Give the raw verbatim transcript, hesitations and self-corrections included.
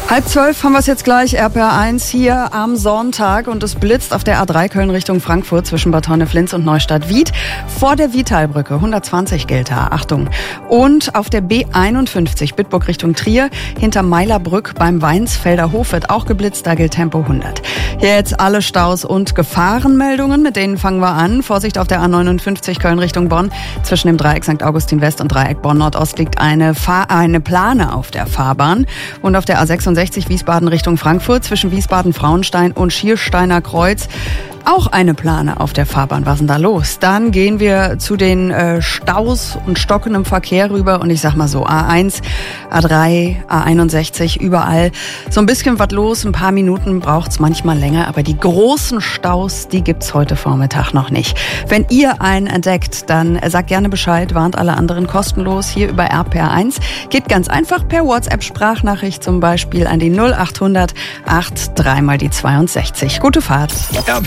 Halb zwölf haben wir es jetzt gleich, R P R eins hier am Sonntag und es blitzt auf der A drei Köln Richtung Frankfurt zwischen Bad Honneflins und Neustadt-Wied. Vor der Vitalbrücke, hundertzwanzig gilt da, Achtung. Und auf der B einundfünfzig Bitburg Richtung Trier, hinter Meilerbrück beim Weinsfelder Hof wird auch geblitzt, da gilt Tempo hundert. Hier jetzt alle Staus und Gefahrenmeldungen, mit denen fangen wir an. Vorsicht auf der A neunundfünfzig Köln Richtung Bonn. Zwischen dem Dreieck Sankt Augustin West und Dreieck Bonn Nordost liegt eine, Fahr- eine Plane auf der Fahrbahn. Und auf der A sechsundsechzig Wiesbaden Richtung Frankfurt zwischen Wiesbaden-Frauenstein und Schiersteiner Kreuz auch eine Plane auf der Fahrbahn. Was ist denn da los? Dann gehen wir zu den äh, Staus und stockendem Verkehr rüber und ich sag mal so, A eins, A drei, A einundsechzig, überall so ein bisschen was los. Ein paar Minuten braucht's manchmal länger, aber die großen Staus, die gibt's heute Vormittag noch nicht. Wenn ihr einen entdeckt, dann sagt gerne Bescheid, warnt alle anderen kostenlos hier über R P R eins. Geht ganz einfach per WhatsApp-Sprachnachricht zum Beispiel an die null achthundert acht drei mal die zweiundsechzig. Gute Fahrt. R P R